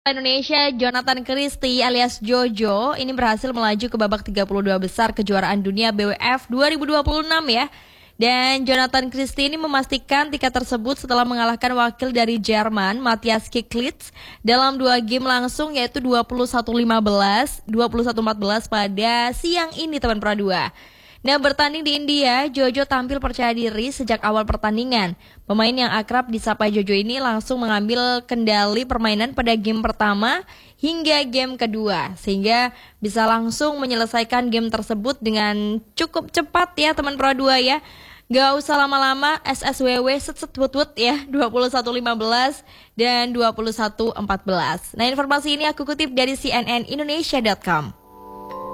Indonesia Jonathan Christie alias Jojo ini berhasil melaju ke babak 32 besar kejuaraan dunia BWF 2026 ya. Dan Jonathan Christie ini memastikan tiket tersebut setelah mengalahkan wakil dari Jerman Matthias Kiklitz dalam 2 game langsung yaitu 21-15, 21-14 pada siang ini teman Pro 2. Nah, bertanding di India, Jojo tampil percaya diri sejak awal pertandingan. Pemain yang akrab disapa Jojo ini langsung mengambil kendali permainan pada game pertama hingga game kedua, sehingga bisa langsung menyelesaikan game tersebut dengan cukup cepat ya teman Pro 2 ya. Gak usah lama-lama, SSWW set-set-wut-wut ya, 21-15 dan 21-14. Nah, informasi ini aku kutip dari cnnindonesia.com.